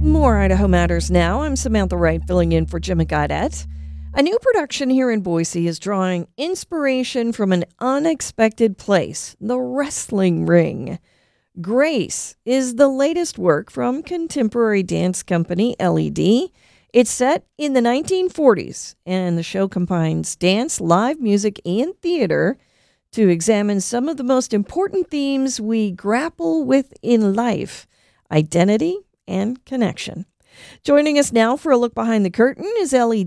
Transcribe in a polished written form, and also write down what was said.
More Idaho Matters now. I'm Samantha Wright filling in for Jim Gaudette. A new production here in Boise is drawing inspiration from an unexpected place, the wrestling ring. Grace is the latest work from contemporary dance company LED. It's set in the 1940s, and the show combines dance, live music, and theater to examine some of the most important themes we grapple with in life: identity and connection. Joining us now for a look behind the curtain is LED